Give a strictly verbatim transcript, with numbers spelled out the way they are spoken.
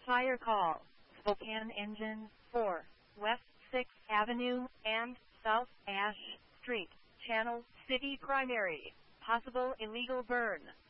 Fire call. Spokane Engine four, West sixth Avenue and South Ash Street, Channel City Primary. Possible illegal burn.